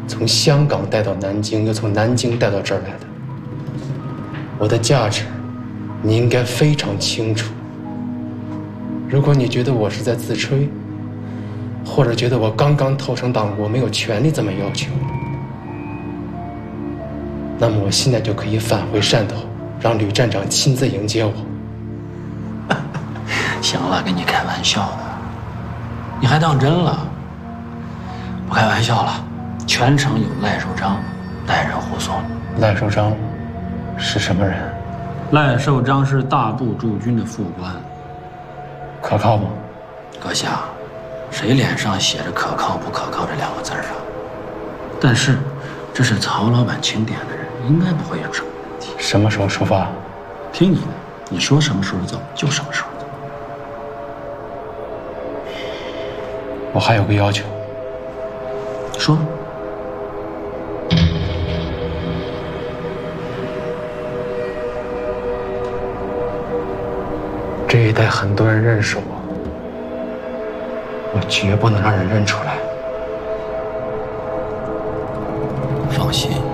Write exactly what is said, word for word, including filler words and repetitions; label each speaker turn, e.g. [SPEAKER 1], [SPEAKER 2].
[SPEAKER 1] 从香港带到南京，又从南京带到这儿来的。我的价值，你应该非常清楚。如果你觉得我是在自吹，或者觉得我刚刚投诚党国，没有权利这么要求，那么我现在就可以返回汕头，让吕站长亲自迎接我。
[SPEAKER 2] 行了，跟你开玩笑的，你还当真了？不开玩笑了，全城有赖寿章带人护送。
[SPEAKER 1] 赖寿章是什么人？
[SPEAKER 2] 赖寿章是大部驻军的副官，
[SPEAKER 1] 可靠吗？
[SPEAKER 2] 阁下，谁脸上写着可靠不可靠这两个字啊？但是，这是曹老板钦点的人，应该不会有什么问题。
[SPEAKER 1] 什么时候出发？
[SPEAKER 2] 听你的，你说什么时候走就什么时候走。
[SPEAKER 1] 我还有个要求。
[SPEAKER 2] 说。
[SPEAKER 1] 这一带很多人认识我，我绝不能让人认出来。
[SPEAKER 2] 放心。